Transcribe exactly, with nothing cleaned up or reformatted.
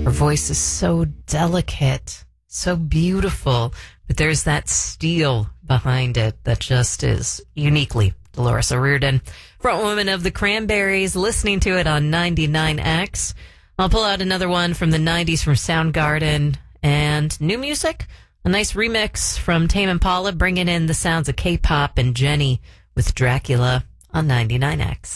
Her voice is so delicate, so beautiful, but there's that steel behind it that just is uniquely Dolores O'Riordan, frontwoman of the Cranberries, listening to it on ninety-nine X. I'll pull out another one from the nineties from Soundgarden, and new music, a nice remix from Tame Impala, bringing in the sounds of K-pop, and Jenny with Dracula on ninety-nine X.